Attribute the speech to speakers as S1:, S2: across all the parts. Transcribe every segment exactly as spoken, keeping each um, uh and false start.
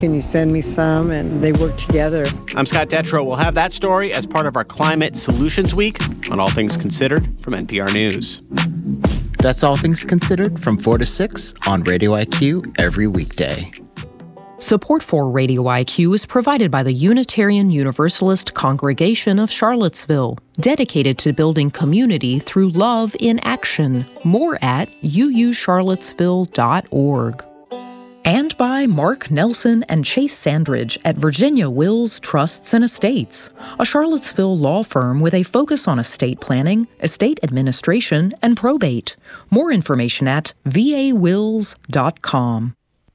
S1: Can you send me some? And they work together.
S2: I'm Scott Detrow. We'll have that story as part of our Climate Solutions Week on All Things Considered from N P R News.
S3: That's All Things Considered from four to six on Radio I Q every weekday.
S4: Support for Radio I Q is provided by the Unitarian Universalist Congregation of Charlottesville, dedicated to building community through love in action. More at u u charlottesville dot org. And by Mark Nelson and Chase Sandridge at Virginia Wills Trusts and Estates, a Charlottesville law firm with a focus on estate planning, estate administration, and probate. More information at v a wills dot com.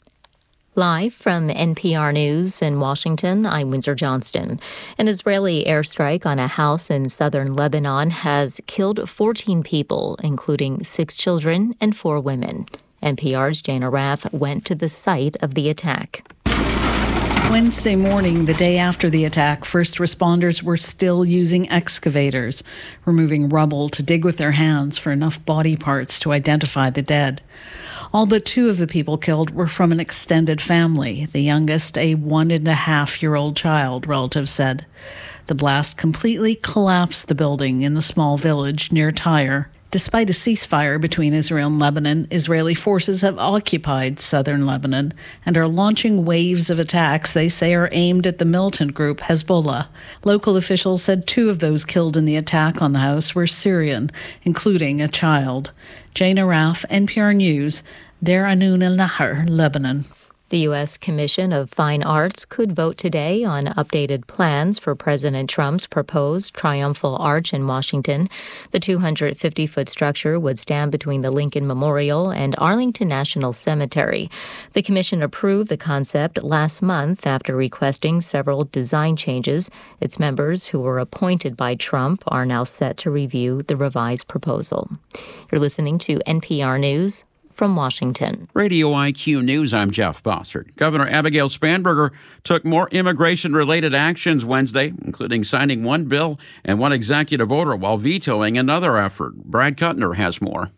S5: Live from N P R News in Washington, I'm Windsor Johnston. An Israeli airstrike on a house in southern Lebanon has killed fourteen people, including six children and four women. N P R's Jana Raff went to the site of the attack.
S6: Wednesday morning, the day after the attack, first responders were still using excavators, removing rubble to dig with their hands for enough body parts to identify the dead. All but two of the people killed were from an extended family, the youngest a one-and-a-half-year-old child, relatives said. The blast completely collapsed the building in the small village near Tyre. Despite a ceasefire between Israel and Lebanon, Israeli forces have occupied southern Lebanon and are launching waves of attacks they say are aimed at the militant group Hezbollah. Local officials said two of those killed in the attack on the house were Syrian, including a child. Jana Raff, N P R News, Deir Anun el-Nahar, Lebanon.
S5: The U S Commission of Fine Arts could vote today on updated plans for President Trump's proposed Triumphal Arch in Washington. The two hundred fifty foot structure would stand between the Lincoln Memorial and Arlington National Cemetery. The commission approved the concept last month after requesting several design changes. Its members, who were appointed by Trump, are now set to review the revised proposal. You're listening to N P R News from Washington.
S7: Radio I Q News, I'm Jeff Bossert. Governor Abigail Spanberger took more immigration-related actions Wednesday, including signing one bill and one executive order while vetoing another effort. Brad Kuttner has more.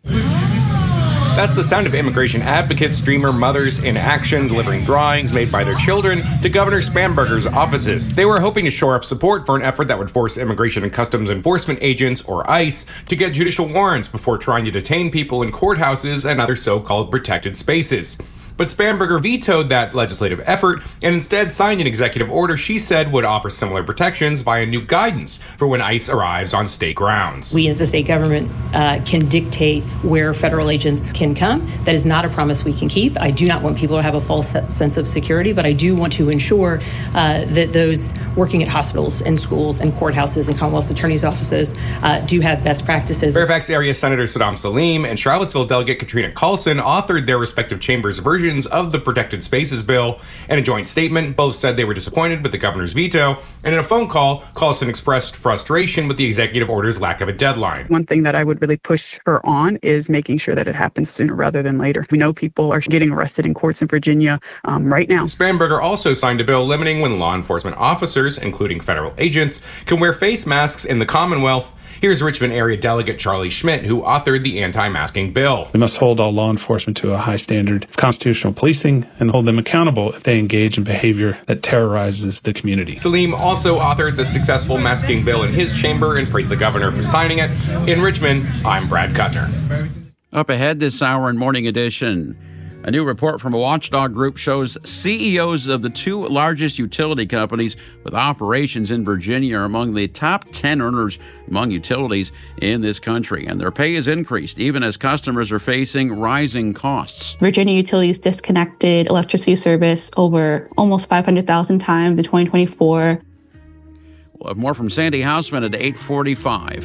S8: That's the sound of immigration advocates, Dreamer Mothers in Action, delivering drawings made by their children to Governor Spanberger's offices. They were hoping to shore up support for an effort that would force Immigration and Customs Enforcement agents, or ICE, to get judicial warrants before trying to detain people in courthouses and other so-called protected spaces. But Spanberger vetoed that legislative effort and instead signed an executive order she said would offer similar protections via new guidance for when ICE arrives on state grounds.
S9: We at the state government uh, can dictate where federal agents can come. That is not a promise we can keep. I do not want people to have a false sense of security, but I do want to ensure uh, that those working at hospitals and schools and courthouses and Commonwealth attorneys' offices uh, do have best practices.
S8: Fairfax area Senator Saddam Salim and Charlottesville Delegate Katrina Carlson authored their respective chambers' versions of the Protected Spaces bill. In a joint statement, both said they were disappointed with the governor's veto, and in a phone call, Carlson expressed frustration with the executive order's lack of a deadline.
S10: One thing that I would really push her on is making sure that it happens sooner rather than later. We know people are getting arrested in courts in Virginia um, right now.
S8: Spanberger also signed a bill limiting when law enforcement officers, including federal agents, can wear face masks in the Commonwealth. Here's Richmond area Delegate Charlie Schmidt, who authored the anti-masking bill.
S11: We must hold all law enforcement to a high standard of constitutional policing and hold them accountable if they engage in behavior that terrorizes the community.
S8: Salim also authored the successful masking bill in his chamber and praised the governor for signing it. In Richmond, I'm Brad Kuttner.
S7: Up ahead this hour in Morning Edition. A new report from a watchdog group shows C E Os of the two largest utility companies with operations in Virginia are among the top ten earners among utilities in this country, and their pay has increased even as customers are facing rising costs.
S12: Virginia Utilities disconnected electricity service over almost five hundred thousand times in twenty twenty-four.
S7: We'll have more from Sandy Hausman at eight forty-five.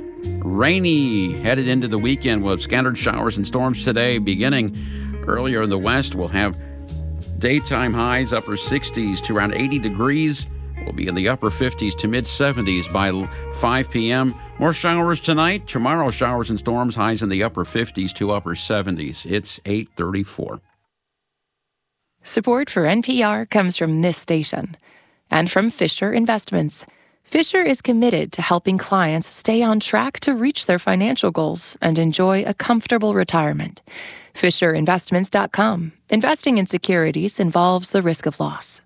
S7: Rainy headed into the weekend with scattered showers and storms today beginning earlier in the west. We'll have daytime highs upper sixties to around eighty degrees. We'll be in the upper fifties to mid seventies by five p.m. More showers tonight. Tomorrow, showers and storms, highs in the upper fifties to upper seventies. It's eight thirty-four.
S13: Support for N P R comes from this station and from Fisher Investments, Fisher is committed to helping clients stay on track to reach their financial goals and enjoy a comfortable retirement. Fisher Investments dot com. Investing in securities involves the risk of loss.